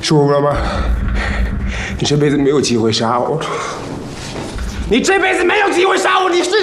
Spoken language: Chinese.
说了吗？你这辈子没有机会杀我了。你这辈子没有机会杀我，你是